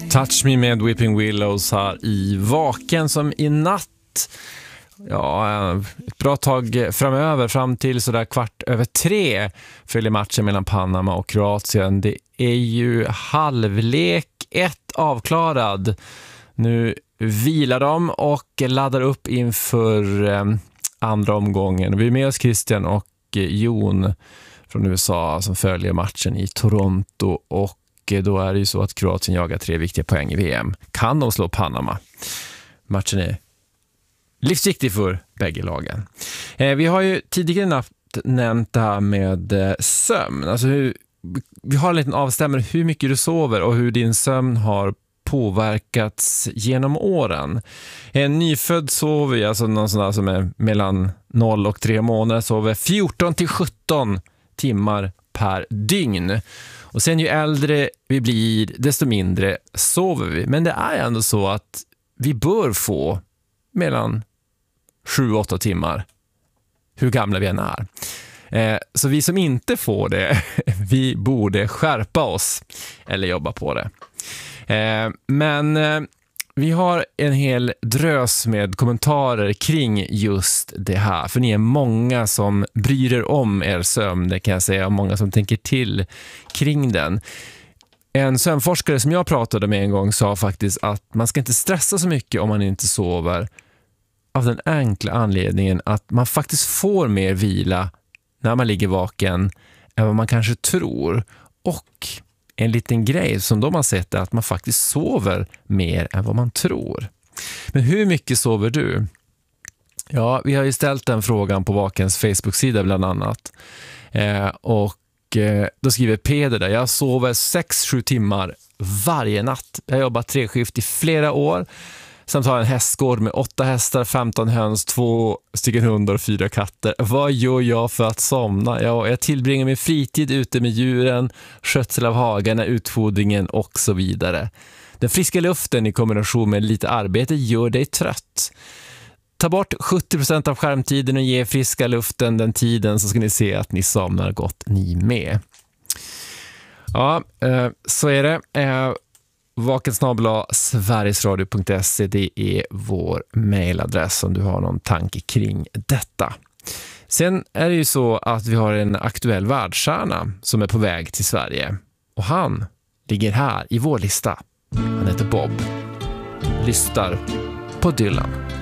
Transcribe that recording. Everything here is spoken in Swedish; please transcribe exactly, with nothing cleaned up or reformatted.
Touch Me med Weeping Willows här i Vaken som i natt. Ja, ett bra tag framöver, fram till sådär kvart över tre följer matchen mellan Panama och Kroatien. Det är ju halvlek ett avklarad. Nu vilar de och laddar upp inför eh, andra omgången. Vi är med oss Christian och Jon från U S A som följer matchen i Toronto, och då är det ju så att Kroatien jagar tre viktiga poäng i V M. Kan de slå Panama? Matchen är livsviktig för bägge lagen. Eh, vi har ju tidigare natt nämnt det här med eh, sömn. Alltså hur, vi har en liten avstämmare hur mycket du sover och hur din sömn har påverkats genom åren. En nyfödd sover, alltså någon sån där som är mellan noll och tre månader, sover fjorton till sjutton timmar per dygn. Och sen ju äldre vi blir, desto mindre sover vi. Men det är ändå så att vi bör få mellan sju till åtta timmar, hur gamla vi än är. Eh, så vi som inte får det, vi borde skärpa oss eller jobba på det. Eh, men eh, vi har en hel drös med kommentarer kring just det här. För ni är många som bryr er om er sömn, det kan jag säga. Och många som tänker till kring den. En sömnforskare som jag pratade med en gång sa faktiskt att man ska inte stressa så mycket om man inte sover. Av den enkla anledningen att man faktiskt får mer vila när man ligger vaken än vad man kanske tror. Och en liten grej som de har sett är att man faktiskt sover mer än vad man tror. Men hur mycket sover du? Ja, vi har ju ställt den frågan på Vakens Facebook-sida bland annat. Eh, och eh, då skriver Peder där: jag sover sex till sju timmar varje natt. Jag har jobbat treskift i flera år. Samt har en hästgård med åtta hästar, femton höns, två stycken hundar och fyra katter. Vad gör jag för att somna? Ja, jag tillbringar min fritid ute med djuren, skötsel av hagarna, utfodringen och så vidare. Den friska luften i kombination med lite arbete gör dig trött. Ta bort sjuttio procent av skärmtiden och ge friska luften den tiden, så ska ni se att ni somnar gott ni med. Ja, så är det. vaken snabel-a sverigesradio punkt se, det är vår mejladress om du har någon tanke kring detta. Sen är det ju så att vi har en aktuell världsstjärna som är på väg till Sverige. Och han ligger här i vår lista. Han heter Bob. Lyssnar på Dylan.